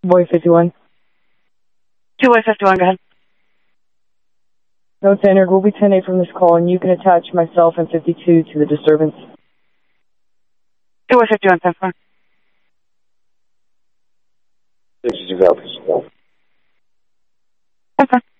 Boy 51. 2-way 51, go ahead. Notes entered. We'll be 10-8 from this call, and you can attach myself and 52 to the disturbance. 2-way 51, 10-4. This is developers. 10-4.